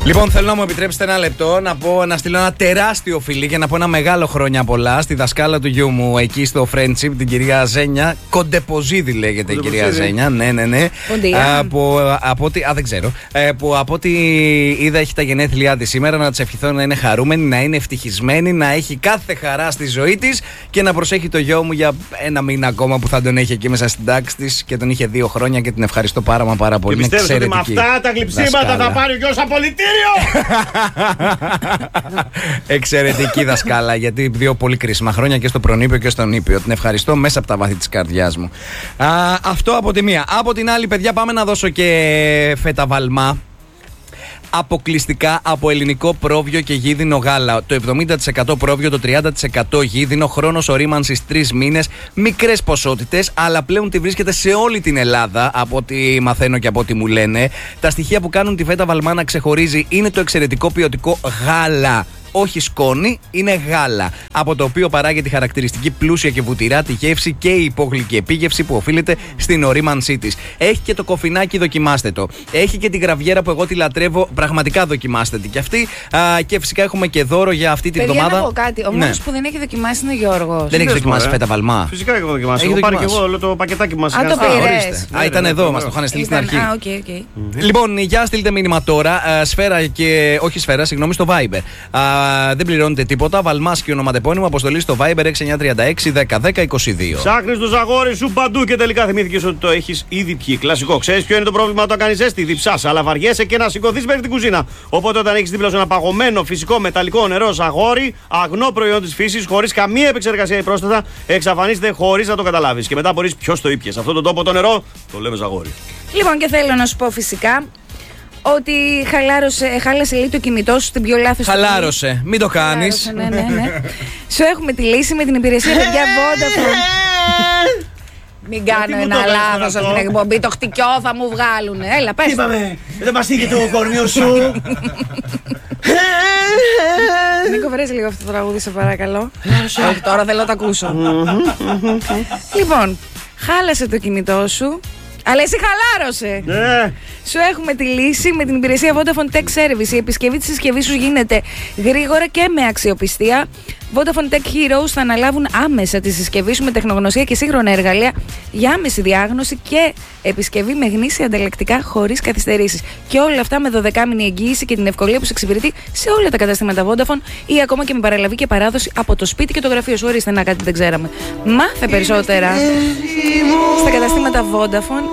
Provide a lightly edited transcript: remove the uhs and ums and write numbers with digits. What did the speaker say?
Λοιπόν, θέλω να μου επιτρέψετε ένα λεπτό να στείλω ένα τεράστιο φιλί και να πω ένα μεγάλο χρόνια πολλά στη δασκάλα του γιού μου εκεί στο Friendship, την κυρία Ζένια. Κοντεποζίδη λέγεται η κυρία Ζένια. Ναι. Δεν ξέρω. Που από ό,τι είδα έχει τα γενέθλιά της σήμερα. Να της ευχηθώ να είναι χαρούμενη, να είναι ευτυχισμένη, να έχει κάθε χαρά στη ζωή της και να προσέχει το γιο μου για ένα μήνα ακόμα που θα τον έχει εκεί μέσα στην τάξη της και τον είχε 2 χρόνια και την ευχαριστώ πάρα πολύ. Και πιστεύω ότι με αυτά τα γλυψίματα θα πάρει ο γιος απολυτήριο. Εξαιρετική δασκάλα, γιατί 2 πολύ κρίσιμα χρόνια και στο προνήπιο και στον ήπιο. Την ευχαριστώ μέσα από τα βάθη της καρδιάς μου. Αυτό από τη μία. Από την άλλη, παιδιά, πάμε να δώσω και φέτα βαλμά. Αποκλειστικά από ελληνικό πρόβιο και γίδινο γάλα. Το 70% πρόβιο, το 30% γίδινο. Χρόνος ορίμανσης 3 μήνες. Μικρές ποσότητες, αλλά πλέον τη βρίσκεται σε όλη την Ελλάδα, από ό,τι μαθαίνω και από ό,τι μου λένε. Τα στοιχεία που κάνουν τη φέτα βαλμά να ξεχωρίζει είναι το εξαιρετικό ποιοτικό γάλα. Όχι σκόνη, είναι γάλα. Από το οποίο παράγεται η χαρακτηριστική πλούσια και βουτυράτη γεύση και η υπόγλυκη επίγευση που οφείλεται στην ορίμανσή της. Έχει και το κοφινάκι, δοκιμάστε το. Έχει και τη γραβιέρα που εγώ τη λατρεύω, πραγματικά δοκιμάστε τη κι αυτή. Και φυσικά έχουμε και δώρο για αυτή την εβδομάδα. Να πω κάτι. Ο μόνος που δεν έχει δοκιμάσει είναι ο Γιώργος. Δεν έχει δοκιμάσει φέτα βαλμά? Φυσικά έχω δοκιμάσει. Έχω πάρει και εγώ όλο το πακετάκι που μας είχαν στείλει. Ήταν εδώ, μας το είχαν στείλει στην αρχή. Λοιπόν, για στείλτε μήνυμα τώρα. Σφαίρα και. Όχι σφαίρα, συγγνώμη, στο Viber. Δεν πληρώνετε τίποτα. Βαλμάς και ονοματεπώνυμο, αποστολή στο Viber 6936 1010 22. Ψάχνεις το ζαγόρι σου παντού και τελικά θυμήθηκες ότι το έχεις ήδη πιει. Κλασικό. Ξέρεις ποιο είναι το πρόβλημα όταν κάνεις ζέστη? Διψάς, αλλά βαριέσαι και να σηκωθείς μέχρι την κουζίνα. Οπότε όταν έχεις δίπλα σου ένα παγωμένο φυσικό μεταλλικό νερό ζαγόρι, αγνό προϊόν της φύσης, χωρίς καμία επεξεργασία ή πρόσθετα, εξαφανίζεται χωρίς να το καταλάβεις. Και μετά απορείς ποιος το ήπιε. Σε αυτόν τον τόπο το νερό το λέμε ζαγόρι. Λοιπόν, και θέλω να σου πω φυσικά ότι χάλασε λίγο το κινητό σου στην πιο λάθος. Χαλάρωσε, μην το κάνεις. Ναι. Σου έχουμε τη λύση με την υπηρεσία παιδιά Vodafone. Μην κάνω ένα λάθος στην εκπομπή, το χτυκιό θα μου βγάλουνε. Έλα, πες. Είπαμε, δεν μας τύχει το κορμιό σου. Νίκο, βρες λίγο αυτό το τραγούδι, σε παρακαλώ. Όχι, τώρα θέλω να το ακούσω. Λοιπόν, χάλασε το κινητό σου, αλλά εσύ χαλάρωσε. Σου έχουμε τη λύση με την υπηρεσία Vodafone Tech Service. Η επισκευή της συσκευής σου γίνεται γρήγορα και με αξιοπιστία. Vodafone Tech Heroes θα αναλάβουν άμεσα τη συσκευή σου με τεχνογνωσία και σύγχρονα εργαλεία για άμεση διάγνωση και επισκευή με γνήσια ανταλλακτικά χωρίς καθυστερήσεις. Και όλα αυτά με 12μηνη εγγύηση και την ευκολία που σε εξυπηρετεί σε όλα τα καταστήματα Vodafone ή ακόμα και με παραλαβή και παράδοση από το σπίτι και το γραφείο σου. Ορίστε, να κάτι δεν ξέραμε. Μάθε περισσότερα στα καταστήματα Vodafone